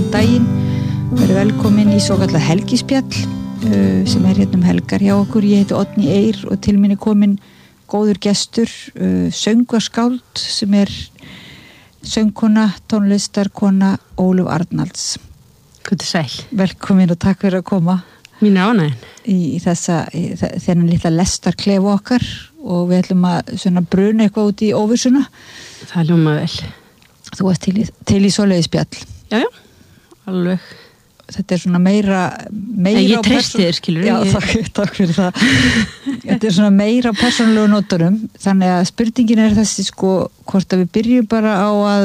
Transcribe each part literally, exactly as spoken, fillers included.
góðan daginn, verið velkomin í svo kallað helgispjall uh, sem er hérna um helgar hjá okkur. Ég heiti Oddný Eir og til mín er komin góður gestur, uh, söngvaskáld sem er söngkona, tónlistarkona Ólöf Arnalds. Hvað er sæl? Velkomin og takk fyrir að koma. Mín er ánægin. Í, í þessa, í þennan litla lestarklefu okkar og við ætlum að svona bruna eitthvað út í óvissuna. Það ljóma vel. Þú ert til í, til í svoleiðis spjall. Já, já, alveg. Þetta er svona meira... meira ég treysti þér, skilur. Já, ég... takk, takk fyrir það. Þetta er svona meira persónulegu nótunum, þannig að spurningin er þessi sko, hvort að við byrjum bara á að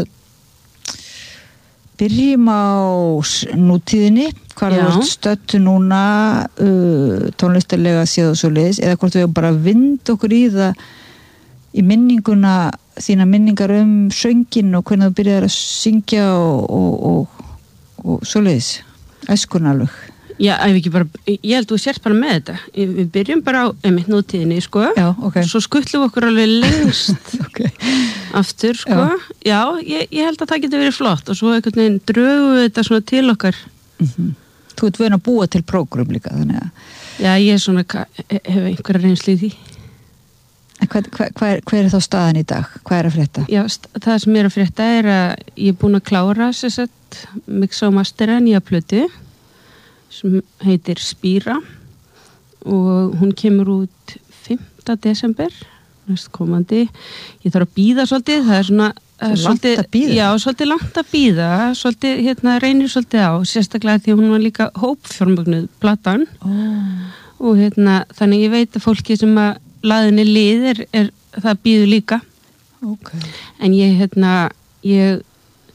byrjum á nútíðinni, hvað þú ert stödd núna uh, tónlistarlega séð og svoleiðis, eða hvort við bara vind okkur í það í minninguna, þína minningar um söngin og hvernig þú byrjar að syngja og, og, og, og svoleiðis, æskunalög. Já, ef ekki bara, ég held að þú sért bara með þetta. Við byrjum bara á einmitt nútíðinni, sko. Já, ok. Svo skutlum við okkur alveg lengst okay. aftur, sko. Já, Já ég, ég held að það getur verið flott og svo einhvern veginn drögum við þetta svona til okkar. Mm-hmm. Þú ert veginn að búa til prógrum líka, þannig að... Já, ég er svona, hef einhverja reynslu í því. En hvað, hvað, hvað, er, hvað er þá staðan í dag? Hvað er að frétta? Já, það sem er að frétta er að ég er búin að klára sér sett mixa og mastera nýja plötu sem heitir Spíra og hún kemur út fimmta desember næst komandi. Ég þarf að bíða svolítið, það er svona það er svolítið, langt að bíða? Já, svolítið langt að bíða, svolítið, hérna, reynir svolítið á, sérstaklega því hún var líka hópfjármögnuð platan oh. og hérna, þannig ég veit að fólki sem að laðinni lið er, er það bíður líka. Okay. En ég, hérna, ég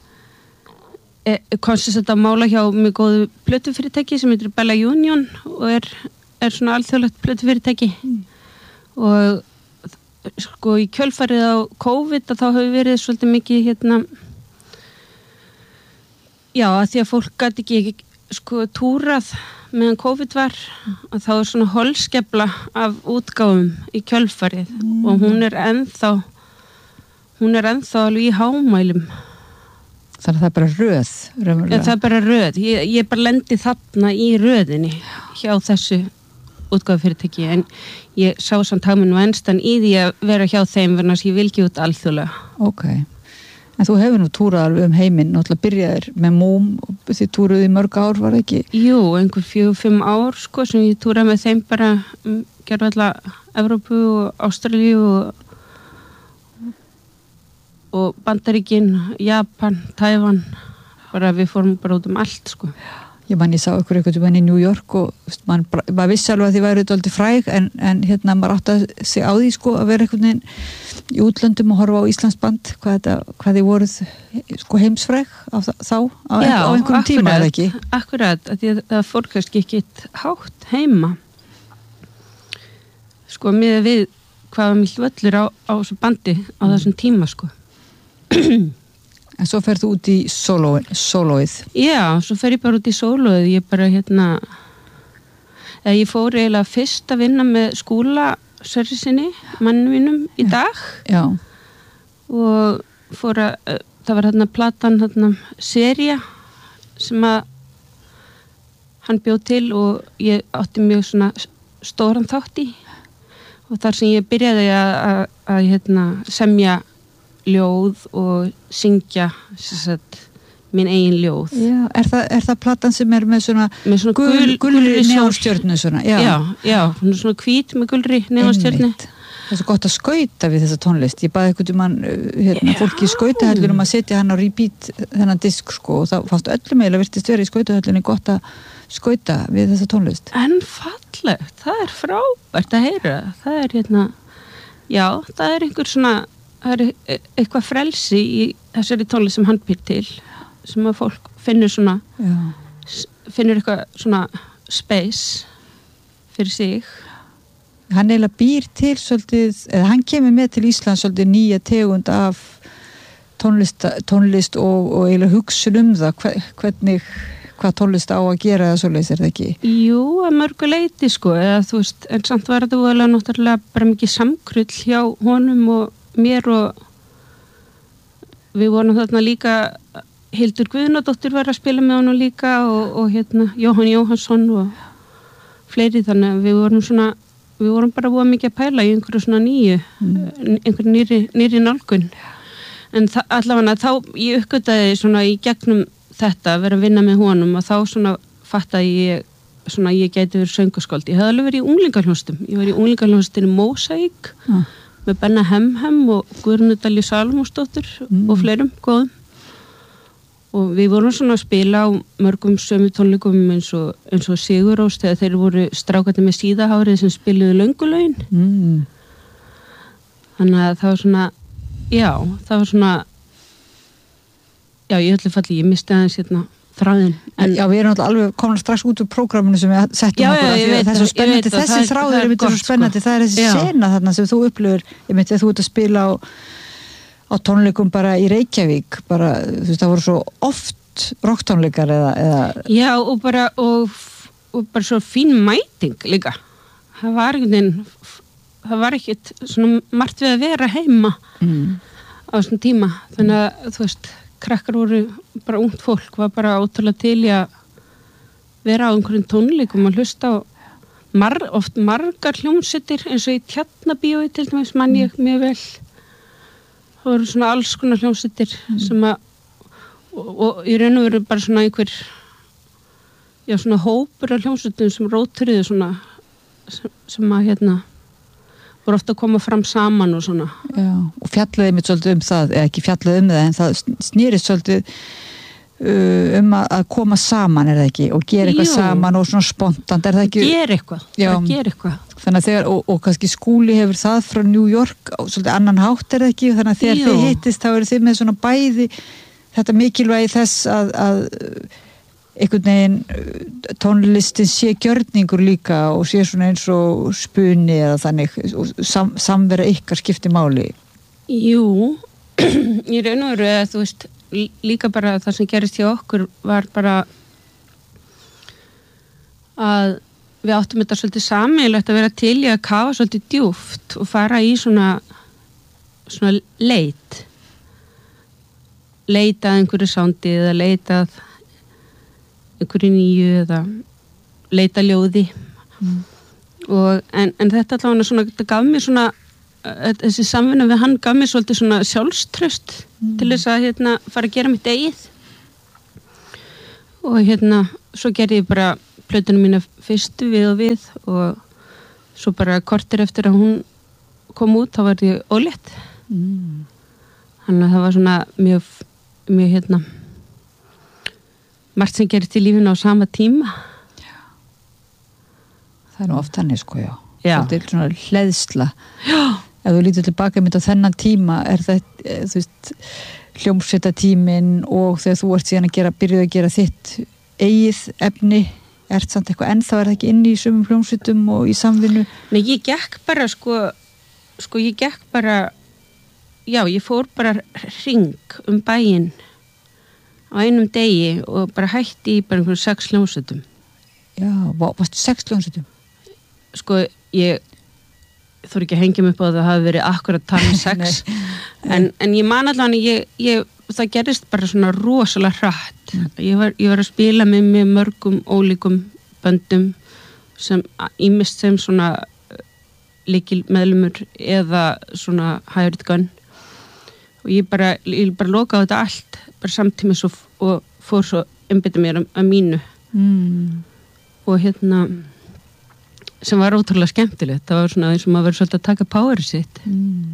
konsist þetta að mála hjá mjög góðu plötufyrirtæki sem heitir Bella Union og er, er svona alþjóðlegt plötufyrirtæki mm. og sko í kjölfarið á COVID að þá hefur verið svolítið mikið hérna já að því að fólk gæti ekki sko túrað meðan COVID var að þá er svona holskefla af útgáfum í kjölfarið mm. og hún er ennþá hún er ennþá alveg í hámælum. Þannig að það er bara röð, raunverulega. Ja, það er bara röð. Ég, ég bara lendi þarna í röðinni hjá þessu útgáfufyrirtæki en ég sá samt hagminn og enstan í því að vera hjá þeim verðan að ég vil ekki út alþjóðlega. Ok. En þú hefur nú túrað alveg um heiminn, náttúrulega byrjaðir með múm og þið túruði í mörg ár, var það ekki? Jú, einhver fjögur, fimm ár sko sem ég túraði með þeim bara um, gerði alla Evrópu og Ástralíu og og Bandaríkin, Japan, Tævan bara við fórum bara út um allt sko. Ég man ég sá ykkur einhvern veginn í New York og mann maður vissi alveg að þið væru dálítið fræg en, en hérna maður átti að sig á því sko að vera einhvern veginn í útlöndum og horfa á Íslandsband hvað, þetta, hvað þið voruð sko heimsfræg á þá á, Já, á einhverjum tíma eða ekki? Akkurat, að ég, það fór kannski ekki hátt heima sko með við hvaða milt völlur á, á þessu bandi á mm. þessum tíma sko. En svo ferðu út í sólóið, sólóið. Já, svo fer ég bara út í sólóið. Ég bara hérna, eða ég fór eiginlega fyrst að vinna með Skúla Sörrisinni, mannum mínum í dag. Já. Og fór að, það var hérna platan, hérna sería sem að hann bjóð til og ég átti mjög svona stóran þátt í. Og þar sem ég byrjaði að, að, að hérna semja ljóð og syngja sagt, minn eigin ljóð. Já, er það, er það platan sem er með svona, með svona gul, gul, gulri neonstjörnu svona? Já, já, já svona hvít með gulri neonstjörnu. Það er svo gott að skauta við þessa tónlist. Ég baði einhvern mann, hérna, fólki í skautahöllunum um að setja hann á repeat þennan disk sko og það fannst öllum eiginlega virtist verið í skautahöllunni gott að skauta við þessa tónlist. En fallegt, það er frábært að heyra. Það er hérna, já, það er einhver svona það er eitthvað frelsi í þessari tónlist sem hann býr til sem að fólk finnur svona Já. finnur eitthvað svona space fyrir sig. Hann eiginlega býr til svolítið, eða hann kemur með til Íslands svolítið nýja tegund af tónlist, tónlist og, og eiginlega hugsun um það hvernig hvað tónlist á að gera það svoleiðis, er það ekki? Jú, að mörgu leyti sko eða þú veist, en samt var þetta alveg náttúrulega bara mikið samkrull hjá honum og mér og við vorum þarna líka Hildur Guðnadóttir var að spila með honum líka og, og hérna Jóhann Jóhannsson og fleiri, þannig að við vorum svona við vorum bara búið mikið að pæla í einhverju svona nýju mm. einhverju nýri, nýri nálgun en þa- allavega þá ég uppgötaði svona í gegnum þetta að vera að vinna með honum og þá svona fattaði ég svona ég gæti verið sönguskáld. Ég hafði alveg verið í unglingahljómsveitum. Ég var í unglingahljómsveitinu Mósaík mm. með Benna Hemhem og Guðrúnu Dalju Salómonsdóttur mm. og fleirum góðum. Og við vorum svona að spila á mörgum sömu tónleikum eins og, eins og Sigurrós þegar þeir voru strákandi með síðahárið sem spiluðu löngulögin. Mm. Þannig að það var svona, já, það var svona, já, ég ætla að falli, ég misti aðeins hérna þráðin. En, já, við erum alltaf alveg komin strax út úr prógraminu sem við settum já, okkur já, að því að það er svo spennandi, þessi þráður er myndið svo spennandi, sko. Það er þessi já. Sena þarna sem þú upplifir, ég myndi að þú ert að spila á á tónleikum bara í Reykjavík bara, þú veist, það voru svo oft rocktónleikar eða, eða já, og bara og, og bara svo fín mæting líka það var einhvern veginn það var ekkert svona margt við að vera heima mm. á þessum tíma þannig að, þú veist, krakkar voru bara ungt fólk, var bara ótrúlega til í að vera á einhverjum tónleikum og hlusta á mar, oft margar hljómsveitir eins og í Tjarnabíói til dæmis mann ég mm. mjög vel það voru svona alls konar hljómsveitir mm. sem að og, og í raun og veru bara svona einhver já svona hópur af hljómsveitum sem róturiðu svona sem, sem að hérna voru ofta að koma fram saman og svona já, og fjallaði mitt svolítið um það eða ekki fjallaði um það en það snýrist svolítið uh, um að, að koma saman er það ekki og gera eitthvað Jú. Saman og svona spontant er það ekki gera eitthvað, já, gera eitthvað þannig að þegar, og, og kannski Skúli hefur það frá New York og svolítið annan hátt er það ekki þannig að þegar Jú. þið hittist þá eru þið með svona bæði þetta mikilvægi þess að, að einhvern veginn tónlistin sé gjörningur líka og sé svona eins og spuni eða þannig og sam, samvera ykkar skipti máli. Jú, ég raun og veru að þú veist líka bara það sem gerist hjá okkur var bara að við áttum þetta svolítið sameiginlegt að vera til í að kafa svolítið djúpt og fara í svona svona leit leita að einhverju sándi eða leita að einhverju nýju eða leita ljóði mm. og en, en þetta allavega svona, þetta gaf mér svona þessi samvinna við hann gaf mér svolítið svona sjálfströst mm. til þess að hérna fara að gera mitt eigið og hérna svo gerði ég bara plötunum mína fyrstu við og við og svo bara kortir eftir að hún kom út þá var ég ólétt mm. þannig að það var svona mjög, mjög hérna margt sem gerist í lífinu á sama tíma já. Það er nú oft hannig sko já, já. Það er svona hleðsla já. Ef þú lítur tilbaka mynd á þennan tíma er það, þú veist hljómsveita tíminn og þegar þú ert síðan að gera, byrjuð að gera þitt eigið efni ert samt eitthvað ennþá er það ekki inni í sumum hljómsveitum og í samvinnu? Nei, ég gekk bara sko, sko ég gekk bara já, ég fór bara hring um bæinn á einum degi og bara hætti í bara einhverjum sex hljómsveitum. Já, varstu sex hljómsveitum? Sko, ég þór ekki að hengja mig upp á að það hafi verið akkurat talið sex en, en ég man allan ég, ég, það gerist bara svona rosalega hratt mm. ég, var, ég var að spila með með mörgum ólíkum böndum sem ýmist sem svona lykil meðlumur eða svona hired gun og ég bara, ég bara lokaði þetta allt bara samtímis og, og fór svo einbeita mér að mínu mm. og hérna sem var ótrúlega skemmtilegt það var svona eins og maður verið svolítið að taka powerið sitt mm.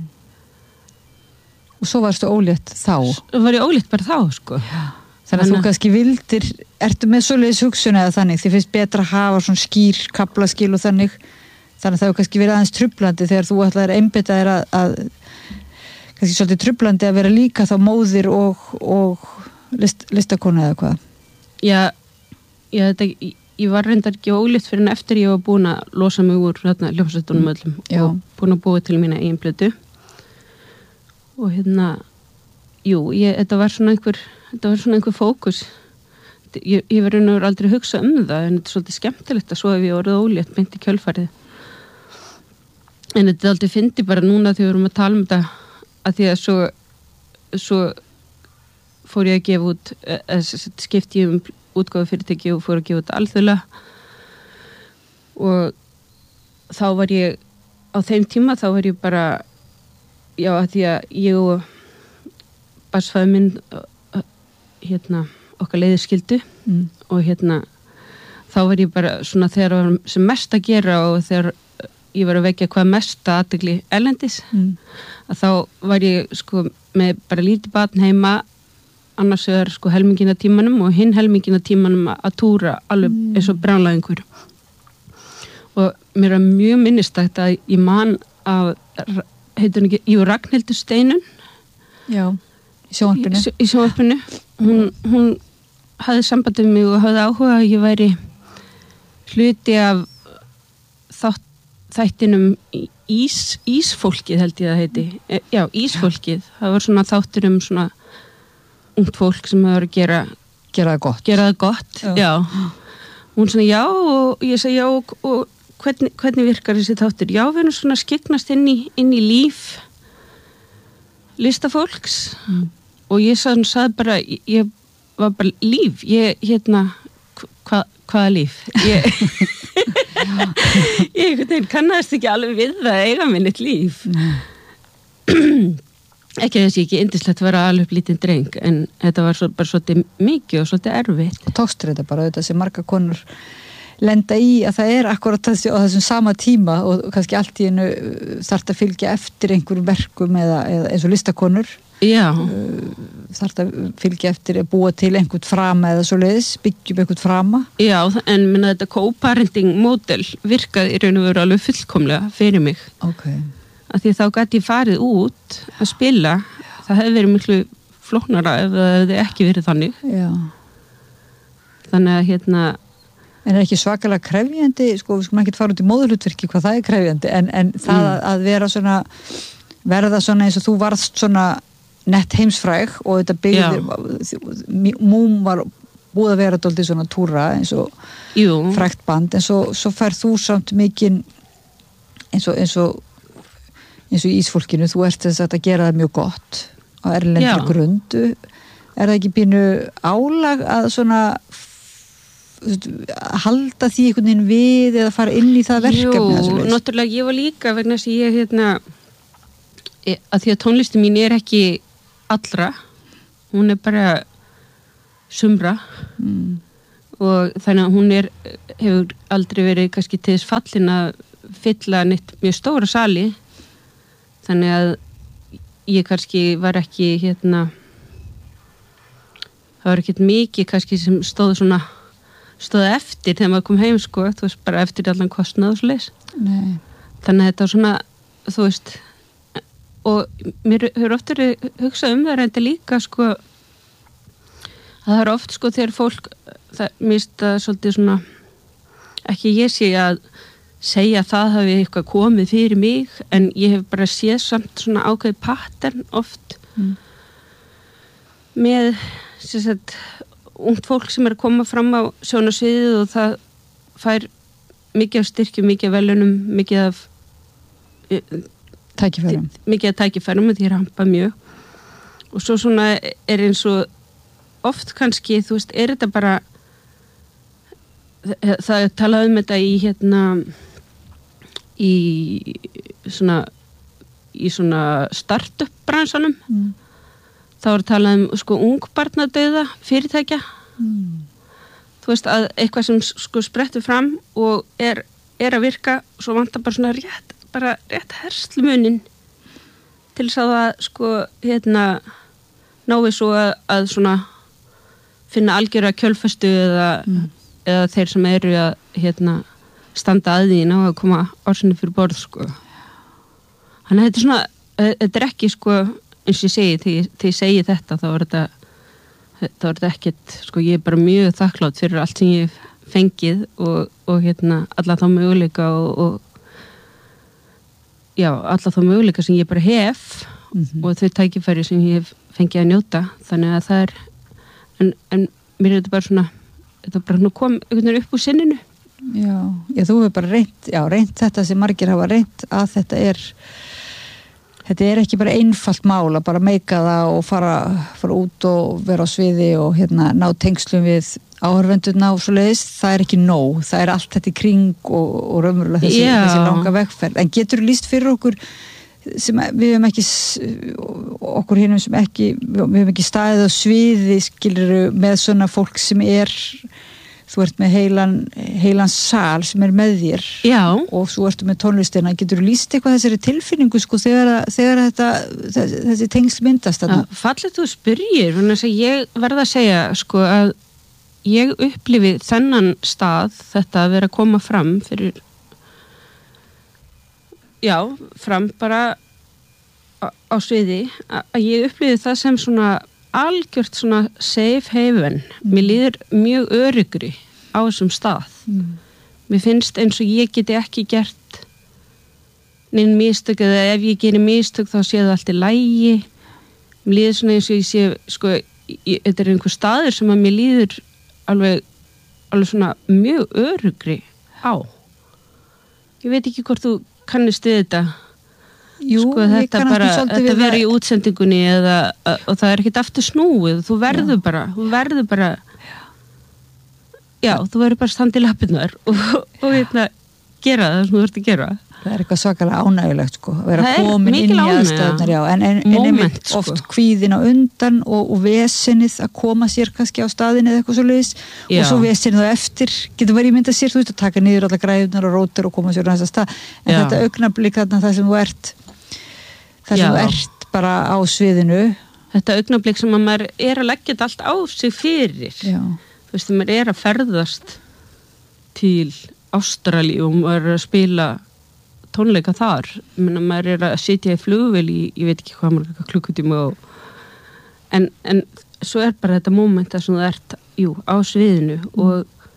og svo varstu ólétt þá svo var ég ólétt bara þá sko já. Þannig að þú kannski vildir ertu með svoleiðis hugsun eða þannig þið finnst betra að hafa svona skýr kaflaskil og þannig þannig að það hefur kannski verið aðeins trublandi þegar þú ætlaðir að einbeita þér að, að kannski svolítið trublandi að vera líka þá móðir og, og list, listakona eða hvað já, já þetta ég, ég var reyndar ekki ólétt fyrir en eftir ég var búin að losa mig úr hérna hljómsveitunum öllum já. Og búin að búa til mína eigin plötu og hérna jú, ég, þetta var svona einhver þetta var svona einhver fókus ég, ég var raun og veru aldrei að hugsa um það en þetta er svolítið skemmtilegt að svo ef ég orðið ólétt beint í kjölfarið en þetta er aldrei fyndi bara núna þegar við erum að tala um þetta að því að svo, svo fór ég að gefa út uh, skipti um útgáfu fyrirtæki og fór að gefa út alþjóðlega og þá var ég á þeim tíma þá var ég bara já að því að ég og barsfæður minn uh, hérna okkar leiðir skildu mm. og hérna þá var ég bara svona þegar það var sem mest að gera og þegar ég var að vekja hvað mesta athygli erlendis mm. að þá var ég sko með bara lítið barn heima annars vegar sko helmingina tímanum og hinn helmingina tímanum að túra alveg mm. eins og brjálæðingur og mér er mjög minnistægt að ég man að heitur hún ekki, Jú Ragnhildur Steinun já, í sjónvarpinu í, í sjónvarpinu hún, hún hafði sambandið mig og hafði áhuga að ég væri hluti af þátt þættinum ís, ísfólkið held ég að heiti e, já, ísfólkið, já. Það var svona þáttur um svona ungt fólk sem hefur að gera gera það gott, gera það gott já. Já. Hún svona já og ég segi já og, og hvernig, hvernig virkar þessi þáttur já, við erum svona skiknast inn í, inn í líf listafólks mm. og ég sagði, sagði bara ég, ég var bara líf ég hérna hva, hvaða líf ég ég einhvern veginn kannast ekki alveg við það eiga minn eitt líf ekki þess að ég ekki yndislegt að vera alveg lítinn dreng en þetta var svo, bara svolítið mikið og svolítið erfitt og tókstur þetta bara auðvitað sem marga konur lenda í að það er akkurat þessi á þessum sama tíma og kannski allt í einu þarf að fylgja eftir einhverjum verkum eða, eða eins og listakonur já þarf að fylgja eftir að búa til einhvern frama eða svo leiðis, byggjum einhvern frama já, en minna þetta co-parenting model virkaði í raun og veru alveg fullkomlega fyrir mig okay. af því þá gæti ég farið út að spila já. Það hefði verið miklu flóknara ef það hefði ekki verið þannig já. Þannig að hérna en er ekki svakalega krefjandi sko, við skulum ekki fara út í móðurhlutverki hvað það er krefjandi en, en það mm. að vera svona verða svona eins og þú varðst svona nett heimsfræg og þetta byggðir múm var búið að vera dálítið svona túra eins og Jú. Frægt band en svo, svo fær þú samt mikinn eins og eins og eins og í ísfólkinu þú ert þess að gera það mjög gott á erlendri grundu er það ekki pínu álag að svona halda því einhvern veginn við eða fara inn í það verkefni Jú, náttúrulega ég var líka vegna þess að ég hérna að því að tónlisti mín er ekki allra hún er bara sumra mm. og þannig að hún er hefur aldrei verið kannski til þess fallin að fylla neitt mjög stóra sali þannig að ég kannski var ekki hérna það var ekkert mikið kannski sem stóð svona stóð eftir þegar maður kom heim sko þú veist bara eftir allan kostnað og svoleiðis þannig að þetta var svona þú veist og mér hefur oft verið hugsað um það reynda líka sko að það er oft sko þegar fólk það mista svolítið svona ekki ég sé að segja að það hafi eitthvað komið fyrir mig en ég hef bara séð samt svona ákveðið pattern oft mm. með sem sagt ungt fólk sem er að koma fram á sjónarsviðið og það fær mikið af styrkjum, mikið af velunum, mikið af tækifærum mikið að tækifærum og því rampa mjög og svo svona er eins og oft kannski, þú veist, er þetta bara það er talað um þetta í hérna í svona í svona startup bransanum mm. þá er talað um sko ungbarnadauða fyrirtækja mm. þú veist að eitthvað sem sko sprettur fram og er, er að virka svo vantar bara svona rétt bara rétt herslumunin til þess að það sko hérna náði svo að, að svona finna algjöra kjölfestu eða, mm. eða þeir sem eru að hérna standa að því ná að koma orðsynni fyrir borð sko þannig að þetta er svona þetta er ekki sko eins og ég segi þegar, þegar ég segi þetta þá er þetta þá er þetta ekkert sko ég er bara mjög þakklátt fyrir allt sem ég hef fengið og, og hérna alla þá möguleika og, og já, alla þá möguleika sem ég bara hef mm-hmm. og þau tækifæri sem ég hef fengið að njóta þannig að það er en, en mér er þetta bara svona þetta bara nú kom einhvern veginn upp úr sinninu Já, já þú hefur bara reynt já, reynt þetta sem margir hafa reynt að þetta er þetta er ekki bara einfalt mál að bara meika það og fara, fara út og vera á sviði og hérna ná tengslum við áhorfendurna og svoleiðis, það er ekki nóg, það er allt þetta í kring og, og raunverulega þessi, þessi langa vegferð. En getur þú lýst fyrir okkur sem við höfum ekki okkur hinum sem ekki við höfum ekki staðið á sviði skiluru með svona fólk sem er þú ert með heilan, heilan sal sem er með þér Já. Og svo ertu með tónlistina, getur þú lýst eitthvað þessari tilfinningu sko þegar, þegar þetta, þessi, þessi tengsl myndast þarna? Fallið þú spyrjir, þannig að ég verða að segja sko að ég upplifi þennan stað þetta að vera að koma fram fyrir já, fram bara á, á sviði að ég upplifi það sem svona algjört svona safe haven. Mér líður mjög öryggri á þessum stað. Mm. Mér finnst eins og ég geti ekki gert neinn mistök eða ef ég gerir mistök þá sé það allt í lagi. Mér líður svona eins og ég sé, sko, ég, þetta er einhver staður sem að mér líður alveg, alveg svona mjög öryggri á. Ég veit ekki hvort þú kannist við þetta. Jú, sko þetta bara, þetta verður í útsendingunni eða, og það er ekkert aftur snúið, þú verður já. bara þú verður bara já, þú verður bara standa í lappirnar og, og hérna, gera það sem þú ert að gera. Það er eitthvað svakalega ánægulegt sko, að vera komin inn í aðstæðunar já, en, en, en Moment, sko. Oft kvíðin á undan og, og vesenið að koma sér kannski á staðin eða eitthvað svo leiðis og svo vesenið á eftir, getur verið ímyndað sér þú veist að taka niður alla græðunar og rótur og koma sér á næsta stað, en já. Þetta augnablik þarna það sem þú ert það sem þú ert bara á sviðinu þetta augnablik sem að maður er að leggja þetta allt á sig fyrir já. Þú veist, maður er að ferðast til Ástralíu og maður er að spila tónleika þar, menn að maður er að sitja í flugvél í, ég veit ekki hvað maður klukkutíma og en, en svo er bara þetta moment að þú ert, jú, á sviðinu mm. og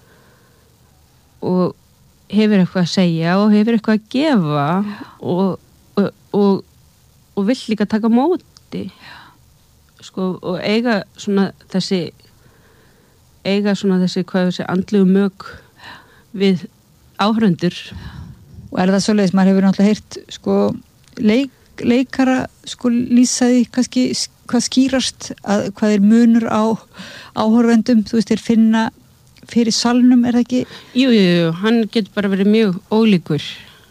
og hefur eitthvað að segja og hefur eitthvað að gefa og, og, og og vill líka taka móti sko og eiga svona þessi eiga svona þessi hvað þessi andlegu mög við áhörundur og er það svoleiðis, maður hefur náttúrulega heyrt sko leik, leikara sko lýsaði kannski hvað skýrast að hvað er munur á áhörundum, þú veist þeir finna fyrir salnum, er það ekki? Jú, jú, jú, hann getur bara verið mjög ólíkur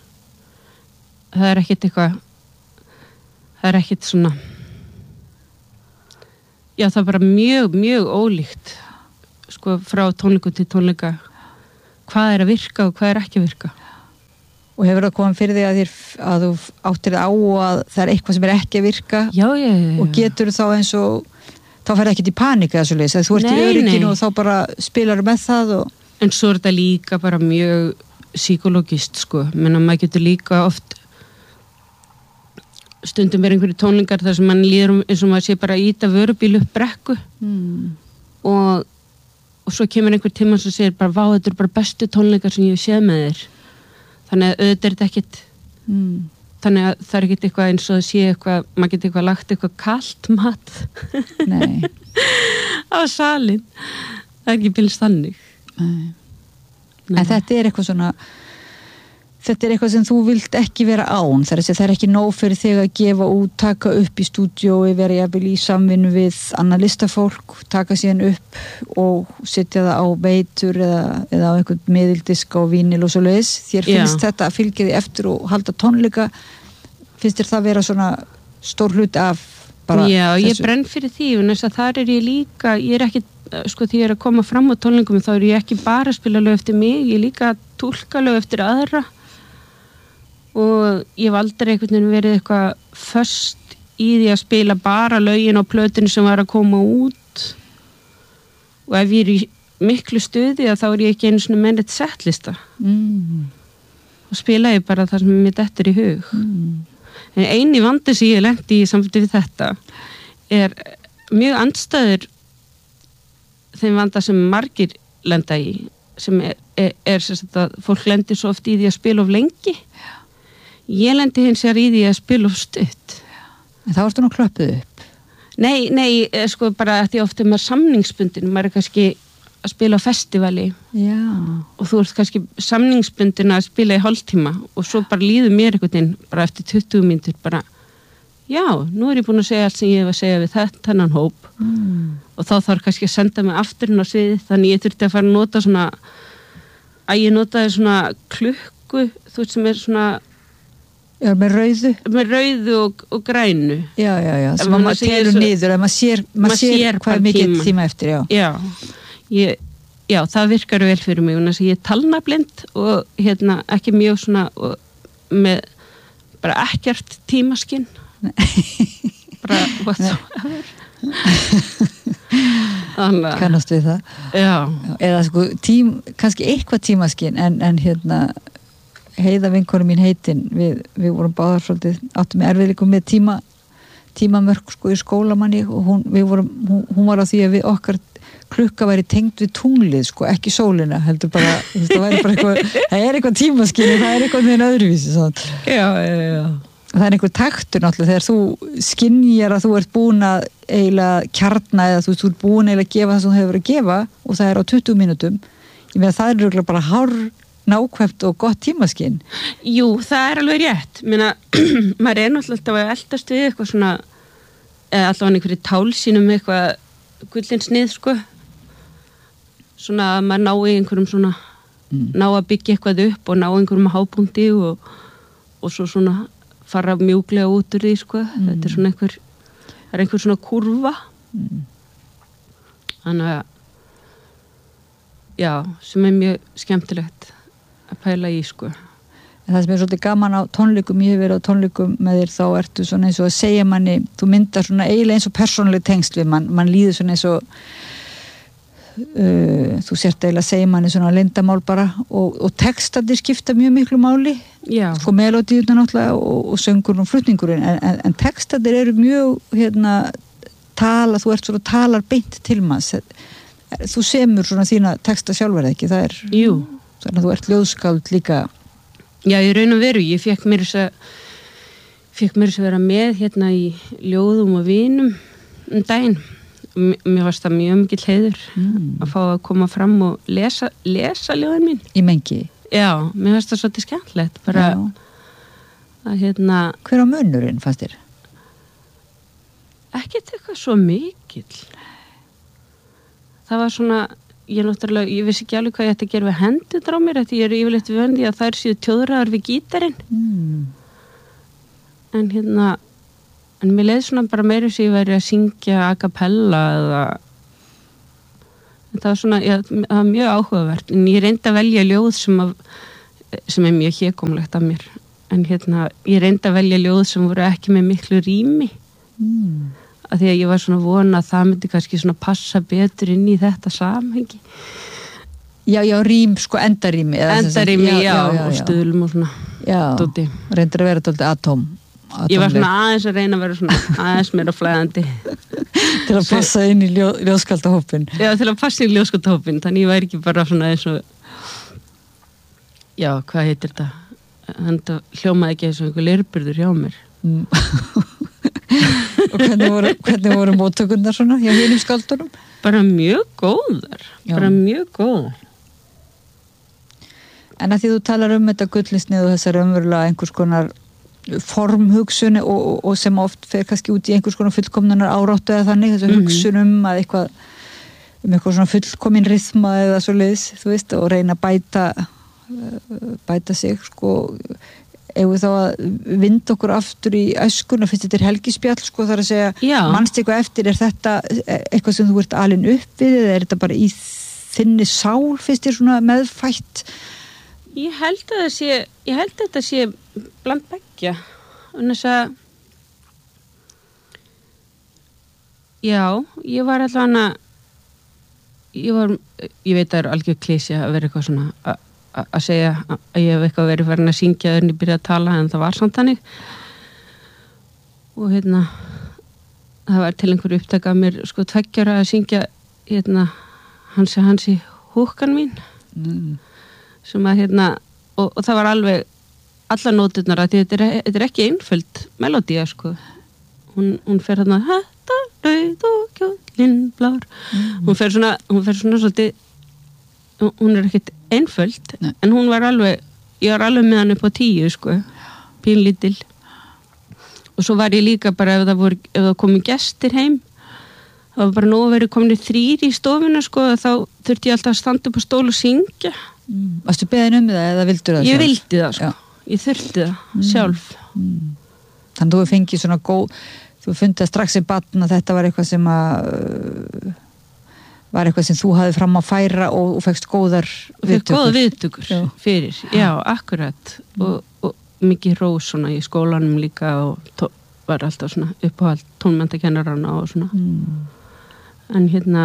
það er ekkert eitthvað það er ekkert svona já það er bara mjög, mjög ólíkt sko frá tónleiku til tónleika hvað er að virka og hvað er ekki að virka og hefur það komið fyrir því að, þér, að þú áttir það á og að það er eitthvað sem er ekki að virka já, já, já, já. Og getur þá eins og þá fer ekkert í panika þessu leys þú ert nei, í örygginu og þá bara spilar með það og... en svo er þetta líka bara mjög psykologist sko menn að maður getur líka oft stundum er einhverju tónlingar þar sem mann líður eins og maður sé bara íta vörubíl upp brekku mm. og, og svo kemur einhver tíma sem segir bara vá þetta er bara bestu tónlingar sem ég hef séð með þér þannig að auðvitað er þetta ekkit mm. þannig að það er ekkit eitthvað eins og að sé eitthvað maður getur eitthvað lagt eitthvað kalt mat á salin það er ekki bylst þannig Nei. Nei. En þetta er eitthvað svona þetta er eitthvað sem þú vilt ekki vera án þar að það er ekki nóg fyrir þig að gefa út, taka upp í stúdíói, vera jafnvel í samvinnu við annað listafólk, taka síðan upp og setja það á veitur eða, eða á einhvern miðildisk á vínil og svo leiðis. Þér finnst Já. Þetta að fylgja því eftir og halda tónleika, finnst þér það vera svona stór hlut af bara Já, þessu? Ég brenn fyrir því og þess að þar er ég líka, ég er ekki sko því ég er að koma fram á tónleikum þá er ég ekki bara að spila lög eftir mig, ég er líka að túlka lög eftir aðra og ég hef aldrei einhvern veginn verið eitthvað föst í því að spila bara lögin á plötinu sem var að koma út og ef ég er í miklu stuði þá er ég ekki einu svona með eitt settlista mm. og spila ég bara það sem mér dettur í hug mm. en eini vandi sem ég lendi í samfélagi við þetta er mjög andstæður þeim vanda sem margir lenda í sem er, er, er sem sagt að fólk lendir svo oft í því að spila of lengi ég lendi hins vegar í því að spila of stutt en þá ertu nú klöppuð upp nei, nei, sko bara að því ofta er maður samningsbundin, maður er kannski að spila á festivali Já. Og þú ert kannski samningsbundin að spila í hálftíma og svo bara líður mér einhvern veginn bara eftir tuttugu mínútur bara já, nú er ég búin að segja allt sem ég hef að segja við þetta, þennan hóp mm. og þá þarf kannski að senda mig aftur inn á sviði, þannig ég þurfti að fara að nota svona að ég notaði svona klukku, þú veist sem er svona já, með rauðu með rauðu og, og grænu já, já, já, sem maður telur svo, niður að maður sér, mað sér, sér hvað er mikið tíma. tíma eftir já, já, ég, já það virkar vel fyrir mig, þannig að ég er talnablind og hérna ekki mjög svona og, með bara ekkert tímaskinn bara whatsoever kannast við það já. eða sko tím, kannski eitthvað tímaskinn en, en hérna Heiða vinkonu mín heitin við, við vorum báðar svolítið áttum með erfiðleikum með tíma tímamörk sko í skólamanni og hún, við vorum, hún, hún var á því að við okkar klukka væri tengd við tunglið sko, ekki sólina, heldur bara það væri bara eitthvað, það er eitthvað tímaskinn það er eitthvað með einn öðruvísi svona. Já, já, já það er einhver taktur náttúrulega þegar þú skynjar að þú ert búin að eiginlega kjarna eða þú ert búin eiginlega að gefa það sem þú hefur verið að gefa og það er á tuttugu mínútum ég meina það er örugglega bara hár nákvæmt og gott tímaskinn. Jú, það er alveg rétt Meina, maður er náttúrulega alltaf að eldast við eitthvað svona eða alltaf einhverju tálsínum eitthvað gullinsnið sko svona að maður ná í einhverjum svona mm. ná að byggja eitthvað upp og ná einhverjum hápunkti og, og svo svona fara mjúklega út úr því sko mm. þetta er svona einhver það er einhver svona kurva mm. þannig að já, sem er mjög skemmtilegt að pæla í sko en það sem er svolítið gaman á tónleikum ég hef verið á tónleikum með þér þá ertu svona eins og að segja manni þú myndar svona eiginlega eins og persónuleg tengsl við mann mann líður svona eins og uh, þú sért eiginlega að segja manni svona leyndamál bara og, og textarnir skipta mjög miklu máli já. Sko melódíurnar náttúrulega og, og söngurinn og flutningurinn en, en, en textarnir eru mjög hérna tala, þú ert svona talar beint til manns þú semur svona þína texta sjálfur ekki það er Jú. Þannig að þú ert ljóðskáld líka Já, ég raun og veru, ég fekk mér þess að fekk mér þess að vera með hérna í ljóðum og vinum um daginn mér varst það mjög mikill heiður mm. að fá að koma fram og lesa, lesa ljóðin mín í mengi Já, mér varst það svolítið skemmtilegt bara Já. Að hérna Hver á munurinn fannst þér? Ekkert eitthvað svo mikill það var svona ég náttúrulega, ég vissi ekki alveg hvað ég ætti að gera við hendurnar á mér, því ég er yfirleitt við vendi að þær séu tjóðraðar við gítarinn mm. en hérna en mér leið svona bara meira sem ég væri að syngja a cappella eða það var svona, já, það var mjög áhugavert en ég reyndi að velja ljóð sem að sem er mjög hégómlegt af mér en hérna, ég reyndi að velja ljóð sem voru ekki með miklu rými mm. að því að ég var svona vona að það myndi kannski svona passa betur inn í þetta samhengi Já, já, rím, sko endarými Endarými, já, já, já, já og stuðlum og svona Já, dóti. Reyndir að vera dálítið atóm Ég var svona aðeins að reyna að vera svona aðeins meira flæðandi Til að passa inn í ljó, ljóðskaldahópin Já, til að passa inn í ljóðskaldahópin þannig ég væri ekki bara svona eins og Já, hvað heitir þetta? Þannig að hljómaði ekki eins og einhver leirburður hjá mér mm. Og hvernig voru, hvernig voru móttökurnar svona hjá hinum skaldunum? Bara mjög góðar Já. Bara mjög góðar En að því þú talar um þetta gullinsnið og þessar umverulega einhvers konar formhugsun og, og, og sem oft fer kannski út í einhvers konar fullkomnunar áráttu eða þannig, þessu mm-hmm. hugsun um að eitthvað um eitthvað svona fullkomin rytma eða svo leiðis, þú veist, og reyna að bæta bæta sig, sko ef við þá að vinda okkur aftur í æskuna, fyrst þetta er helgispjall sko, þar að segja, manst eitthvað eftir er þetta eitthvað sem þú ert alin upp við eða er þetta bara í þinni sál fyrst þér svona meðfætt? Ég held að það sé ég held að þetta sé bland beggja en þess að já, ég var allavega ég var, ég veit að það er algjör klísja að vera eitthvað svona að segja að ég hef eitthvað verið farin að syngja en ég byrja að tala en það var samt hannig og hérna það var til einhverju upptaka af mér sko tveggjara að syngja hérna hansi hansi húkan mín mm. sem að hérna og, og það var alveg alla nóturnar að þetta er, þetta er ekki einföld melodía sko hún, hún fer hérna hætta rauð og kjólinn blár mm. hún fer svona hún fer svona svolítið hún er ekkert einföld Nei. En hún var alveg ég var alveg með hann upp á tíu sko pínlítil og svo var ég líka bara ef það, voru, ef það komi gestir heim það var bara nóg að vera komin þrýr í stofuna sko, þá þurfti ég alltaf að standa upp á stól og syngja. Mm. Varstu beðin um það eða vildur það sjálf? Ég vildi það sko, Já. Ég þurfti það mm. sjálf. Mm. Þannig að þú fengið svona góð, þú fundið strax í barn að þetta var eitthvað sem að uh, var eitthvað sem þú hafði fram að færa og, og fegst góðar viðtökur. Og fegst góða viðtökur Já. Fyrir, já, akkurat. Mm. Og, og mikið rós svona í skólanum líka og tó, var alltaf svona uppáhald tónmenntakennarana og svona. Mm. En hérna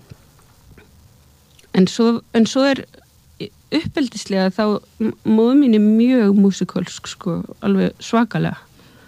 en svo, en svo er uppeldislega þá móður mín er mjög músikalsk sko, alveg svakalega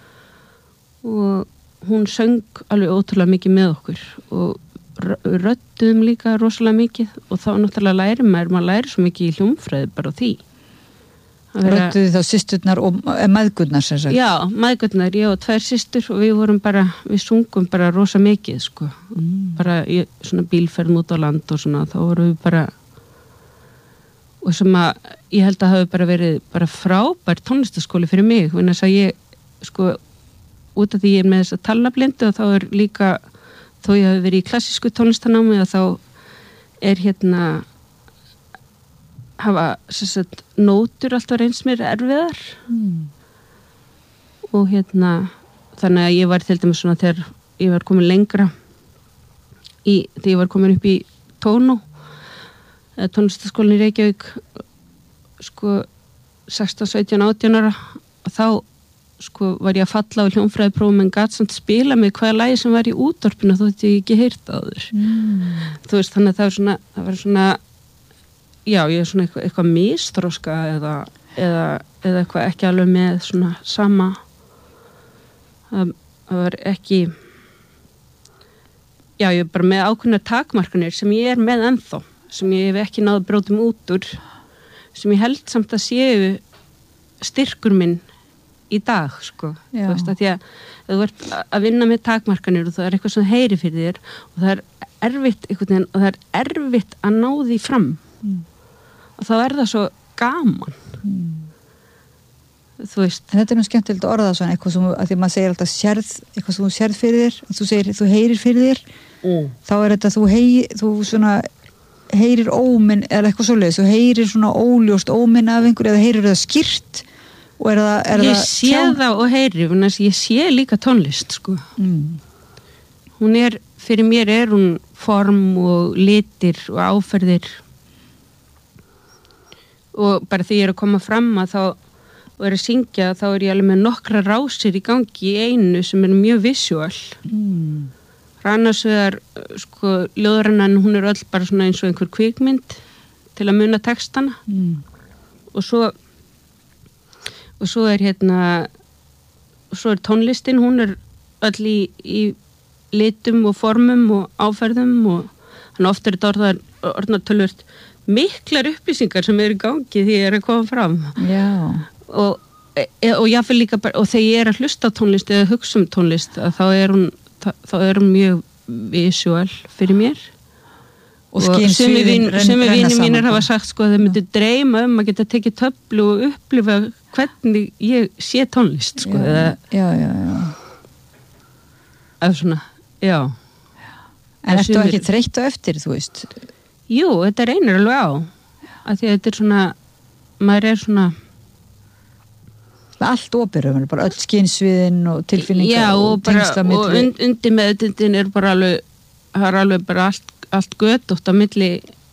og hún söng alveg ótrúlega mikið með okkur og röddum líka rosalega mikið og þá náttúrulega læri maður, maður læri svo mikið í hljómfræði bara á því. Rödduðu þá systurnar og mæðgurnar sem sagt? Já, mæðgurnar, ég og tvær systur og við vorum bara, við sungum bara rosa mikið sko, mm. bara í svona bílferð út á land og svona, þá vorum við bara og sem að ég held að hafi bara verið bara frábær tónlistaskóli fyrir mig, en þess að ég sko, út af því ég er með þess að talnablindu og þá er líka, þó ég hafi verið í klassísku tónlistanámi og þá er hérna hafa sagt, nótur alltaf reyns mér erfiðar mm. og hérna þannig að ég var til dæmis svona þegar ég var komin lengra í, þegar ég var komin upp í tónu eða tónlistaskólinni í Reykjavík sko sextán, sautján, átján ára og þá sko var ég að falla á hljómfræðiprófum en gat samt spila með hvaða lagi sem var í útvarpinu þótt ég ekki heyrt á þur mm. þú veist þannig að það var svona, það var svona já, ég er svona eitthvað, eitthvað misþroska eða, eða, eða eitthvað ekki alveg með svona sama það, það var ekki já, ég er bara með ákveðnar takmarkanir sem ég er með ennþá sem ég hef ekki náð að brótum út úr sem ég held samt að séu styrkur minn í dag, sko já. Þú veist, að því að þú ert að vinna með takmarkanir og það er eitthvað sem heyri fyrir þér og það er erfitt einhvern veginn og það er erfitt að ná því fram mm. og þá er það svo gaman mm. þú veist en þetta er nú skemmtilegt að orða svona eitthvað sem, að því maður segir alltaf sérð, eitthvað sem þú sérð fyrir þér þú segir, þú heyrir fyrir þér mm. þá er þetta, þú, hei, þú svona heyrir óminn, eða eitthvað svoleiðis þú heyrir svona óljóst óminn af einhverju eða heyrir það skýrt og er það, er ég það sé tjá... það og heyri ég sé líka tónlist sko mm. hún er, fyrir mér er hún form og litir og áferðir og bara því ég er að koma fram að þá og er að syngja þá er ég alveg með nokkra rásir í gangi í einu sem er mjög visual mm. rannarsvegar sko ljóðrannan hún er öll bara svona eins og einhver kvikmynd til að muna textana mm. og svo og svo er hérna og svo er tónlistin hún er öll í, í litum og formum og áferðum og hann ofta er þetta orðnar tölvört miklar upplýsingar sem eru í gangi því ég er að koma fram já. og, og ég fyrir líka bara, og þegar ég er að hlusta tónlist eða hugsa um tónlist þá er hún, þá er hún mjög visual fyrir mér og, og sem við vinni mínir hafa sagt sko að þeir myndi dreyma um að geta tekið töflu og upplifa hvernig ég sé tónlist sko já, eða, já, já, já. eða svona, já en ertu ekki þreytt á eftir, þú veist jú, þetta reynir alveg á að því að þetta er svona maður er svona allt opið, bara öll skynsviðin og tilfinningar já, og, og bara, tengsla milli og und, undir meðutundin er bara alveg það er alveg bara allt, allt götótt á milli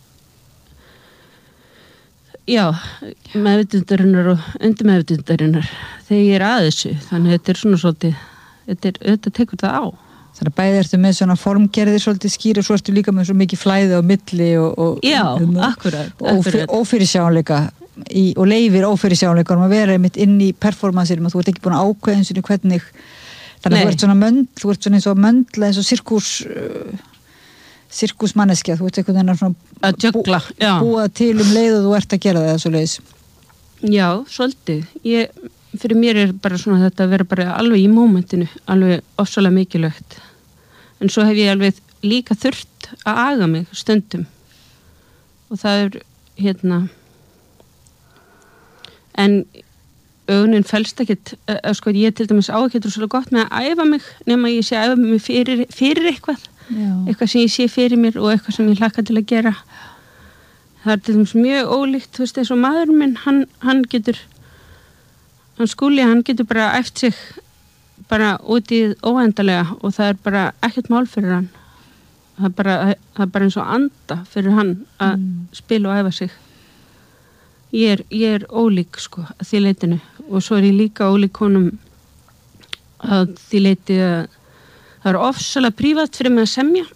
já meðutundarinnar og undir meðutundarinnar þegar ég er að þessu þannig að þetta er svona svolítið þetta, er, þetta tekur það á þannig að bæði ertu með svona formgerðir svolítið skýr og svo ertu líka með svo mikið flæði á milli og, og, já, um, akkurat, akkurat. og ófyrirsjáanleika í, og leifir ófyrirsjáanleika um að vera einmitt inn í performancerum og þú ert ekki búin að ákveða eins og hvernig þannig að þú ert svona mönd þú ert svona eins og möndla eins og sirkus uh, sirkusmanneskja þú ert einhvern veginn svona að jökla, bú, búa til um leið og þú ert að gera það svo leiðis já, svolítið ég, fyrir mér er bara svona þetta að vera bara alveg í mómentinu alveg ofsalega mikilvægt en svo hef ég alveg líka þurft að aga mig stundum og það er hérna en ögunin felst ekkit uh, sko, ég til dæmis á ekkit rosalega gott með að æfa mig nema ég sé að æfa mig fyrir, fyrir eitthvað Já. eitthvað sem ég sé fyrir mér og eitthvað sem ég hlakka til að gera það er til dæmis mjög ólíkt þú veist eins og maðurinn minn hann, hann getur hann Skúli, hann getur bara eftir sig bara út í óendalega og það er bara ekkert mál fyrir hann það er bara, það er bara eins og anda fyrir hann að mm. spila og æfa sig Ég er, ég er ólík sko að því leitinu og svo er ég líka ólík honum að því leiti að það er ofsalega prívat fyrir mig að semja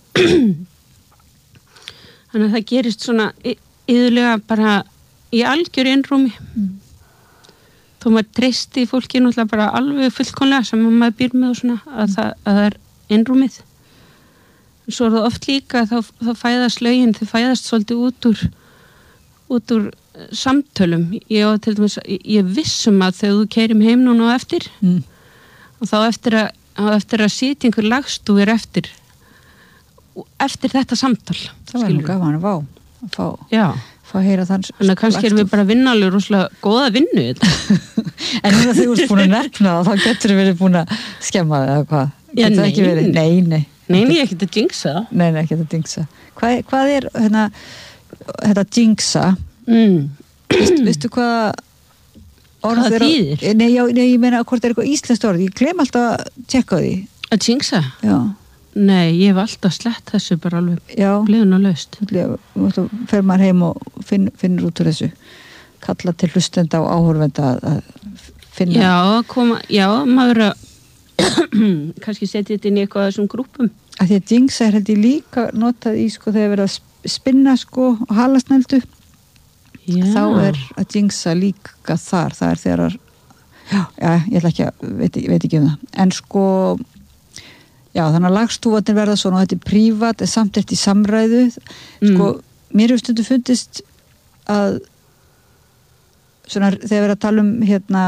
þannig að það gerist svona yðurlega bara í algjör innrúmi mm. þó maður treysti fólki náttúrulega bara alveg fullkomlega sem maður býr með og svona að, mm. það, að það er innrúmið svo er það oft líka þá, þá fæðast lögin þau fæðast svolítið út úr út úr samtölum ég, til dæmis, ég vissum að þegar þú keirim heim núna á eftir mm. og þá eftir að, eftir að sitja einhver lagstúfur eftir eftir þetta samtal það var nú gaman að fá að fá, fá að heyra þann þannig að kannski erum við bara að vinna alveg rosalega góða vinnu en núna þegar þú ert búin að nefna það þá getur við verið búin að skemma það eða hvað Já, nei, nei, nei nei, nei, ég ekki að jinxa nei, nei, ekki að jinxa hvað, hvað er hérna, þetta jinxa Mm. Vist, veistu hvað hvað þýðir? Nei, já, nei, ég meina hvort er eitthvað íslenskt orð ég glem alltaf að tjekka því að jinxa? Já. Nei, ég hef alltaf slett þessu bara alveg bleðun og laust þá fer maður heim og finn, finnur út úr þessu kalla til hlustenda og áhorfenda að finna já, koma, já, maður að kannski setja þetta inn í eitthvað af þessum grúpum að því að jinxa er held ég líka notað í sko þegar verið að spinna sko og halasnældu Já. Þá er að jinxa líka þar það er þegar já, já, ég ætla ekki að, veit, veit ekki um það en sko já, þannig að lagstúfarnir verða svona og þetta er prívat, er samt eftir samræðu mm. sko, mér hefur stundu fundist að svona þegar við erum að tala um hérna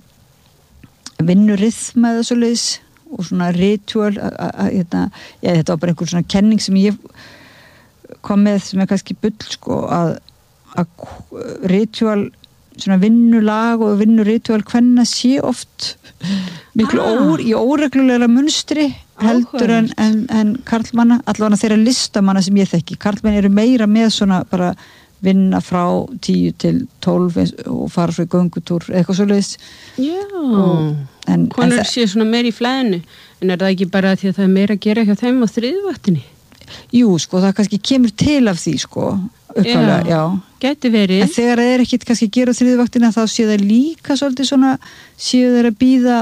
vinnurithma eða svoleiðis og svona ritual hérna, já, þetta var bara einhver svona kenning sem ég kom með sem er kannski bull sko að að ritual svona vinnulag og vinnuritual hvenna sé oft miklu ah. ór, í óreglulega munstri heldur en, en, en karlmanna allavega þeirra listamanna sem ég þekki karlmenn eru meira með svona bara vinna frá tíu til tólf og fara svo í göngutúr eitthvað svoleiðis já konur sé svona meira í flæðinu en er það ekki bara því að það er meira að gera hjá þeim á þriðvaktinni? Jú, sko, það kannski kemur til af því, sko uppálega, já, já. Gæti verið en þegar það er ekkit kannski að gera þriðvaktina þá séu það líka svolítið svona séu þeir að býða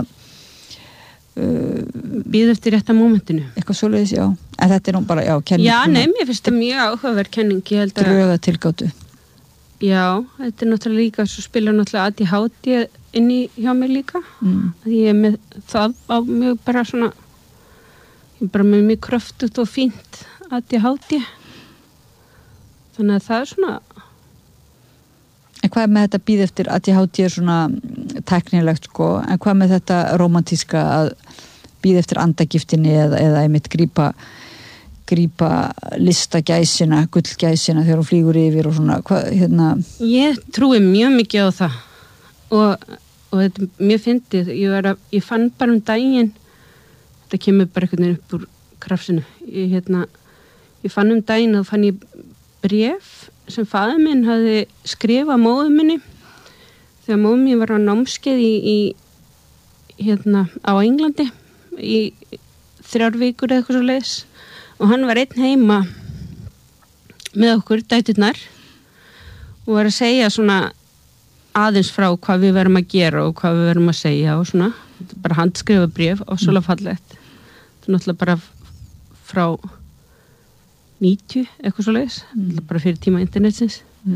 uh, býða eftir rétta mómentinu eitthvað svoleiðis, já, en þetta er nú bara já, kenning já, nei, mér finnst það mjög áhugaverð kenning ég held að dröga tilgátu já, þetta er náttúrulega líka svo spila náttúrulega A D H D inn í hjá mér líka mm. því ég er með það á mjög bara svona ég er bara með mjög kröftut og fínt A D H D þannig að það er svona en hvað er með þetta býð eftir A D H D er svona teknilegt sko en hvað með þetta romantíska að býð eftir andagiftinni eða, eða einmitt grípa grípa listagæsina gullgæsina þegar hún flýgur yfir og svona hvað, hérna ég trúi mjög mikið á það og, og þetta er mjög fyndið ég, að, ég fann bara um daginn þetta kemur bara einhvern veginn upp úr krafsinu ég, hérna, ég fann um daginn og fann ég bréf sem faðir minn hafði skrifað móður minni þegar móður mín var á námskeið í, í hérna á Englandi í þrjár vikur eða eitthvað svo leiðis og hann var einn heima með okkur dæturnar og var að segja svona aðeins frá hvað við verum að gera og hvað við verum að segja og svona bara handskrifa bréf og svolítið fallegt þetta er náttúrulega bara frá níutíu, eitthvað svo leiðis mm. bara fyrir tíma internetsins mm.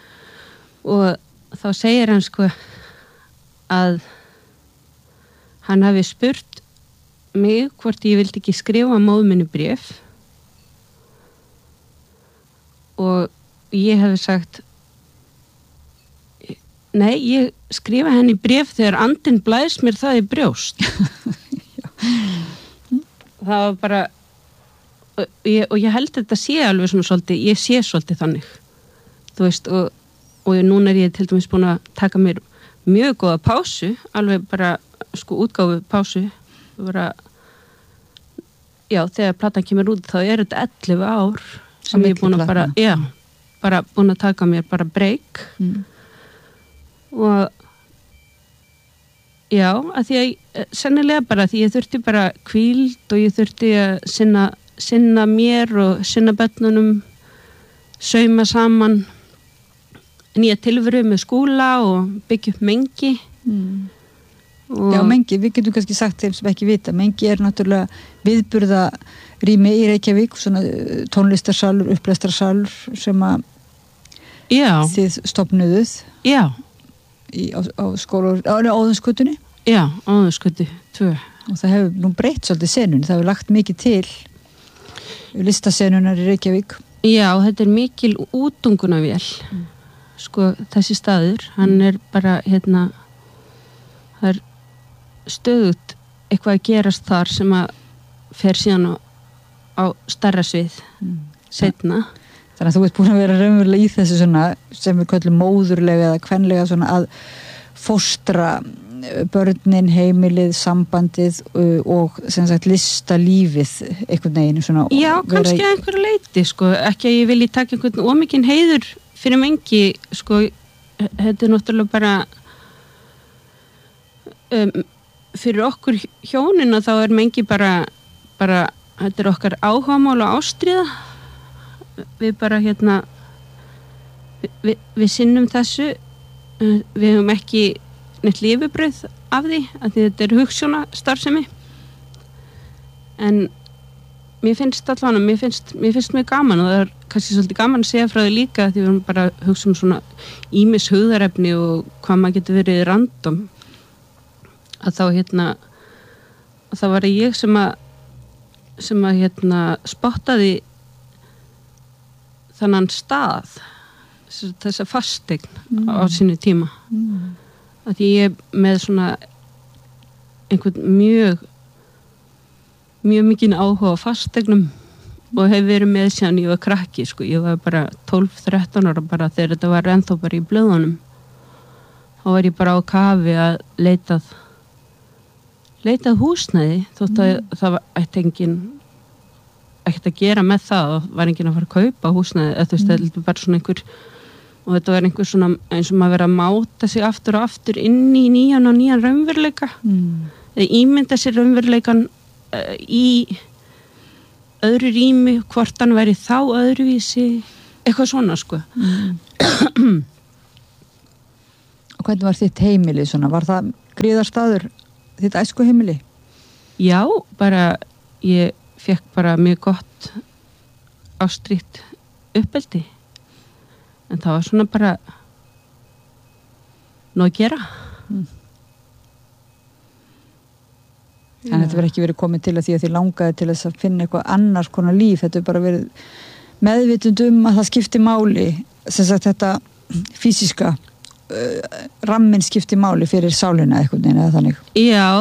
og þá segir hann sko að hann hafi spurt mig hvort ég vildi ekki skrifa móður minni bréf og ég hefði sagt nei, ég skrifa henni bréf þegar andinn blæs mér það í brjóst það var bara og ég, og ég held þetta sé alveg svona svolítið, ég sé svolítið þannig þú veist og, og núna er ég til dæmis búin að taka mér mjög góða pásu, alveg bara sko útgáfu pásu bara, já, þegar platan kemur út þá er þetta ellefu ár sem ég er búin að bara, já, bara búin að taka mér bara break mm. og já, að því að sennilega bara því ég þurfti bara hvíld og ég þurfti að sinna, sinna mér og sinna börnunum, sauma saman nýja tilveru með skúla og byggja upp mengi mm. og já, mengi, við getum kannski sagt þeim sem ekki vita, mengi er náttúrulega viðburða rými í Reykjavík, svona tónlistarsalur, upplestarsalur sem að já. Þið stofnuðuð já. Í, á, á skóla, á Óðinsgötunni já, Óðinsgötu, tvö og það hefur nú breytt svolítið senun, það hefur lagt mikið til listasenunar í Reykjavík. Já, þetta er mikil útungunavél mm. sko, þessi staður, hann er bara hérna það er stöðugt eitthvað að gerast þar sem að fer síðan á, á stærra svið mm. setna. Þannig að þú ert búin að vera raunverulega í þessu svona sem við köllum móðurlega eða kvenlega svona að fóstra börnin, heimilið, sambandið og sem sagt listalífið einhvern veginn svona. Já, kannski að einhverju leiti sko, ekki að ég vilji taka einhvern ómikinn heiður fyrir mengi sko, þetta er náttúrulega bara um, fyrir okkur hjónin og þá er mengi bara, bara þetta er okkar áhugamál og ástríða við bara hérna við, við, við sinnum þessu við höfum ekki neitt lífibrauð af því að því þetta er hugsjóna starfsemi en mér finnst allan mér finnst, mér finnst mjög gaman og það er kannski svolítið gaman að segja frá því líka því við höfum bara hugsa um svona ýmis hugðarefni og hvað maður getur verið random að þá hérna að það var ég sem að sem að hérna spottaði þannan stað þessa fasteign mm. á sínu tíma mm. að ég er með svona einhvern mjög mjög mikinn áhuga á fasteignum og hef verið með síðan ég var krakki sko, ég var bara tólf þrettán ára bara þegar þetta var ennþá bara í blöðunum þá var ég bara á kafi að leitað leitað húsnæði þótt að mm. það var eitt engin ekkert að gera með það og var enginn að fara að kaupa húsnæði eða þú veist, mm. þetta var bara svona einhver og þetta var einhver svona eins og maður verið að máta sig aftur og aftur inn í nýjan og nýjan raunveruleika mm. eða ímynda sér raunveruleikan uh, í öðru rými, hvort hann væri þá öðruvísi, eitthvað svona sko mm. Og hvernig var þitt heimili svona, var það gríðarstaður þitt æsku heimili? Já, bara ég fekk bara mjög gott ástríkt uppeldi en það var svona bara nóg að gera mm. En þetta verður ekki verið komið til að því að þið langaði til þess að finna eitthvað annars konar líf, þetta er bara verið meðvitund um að það skipti máli sem sagt þetta fysiska uh, ramminn skipti máli fyrir sálina eitthvað neina eða þannig. Já,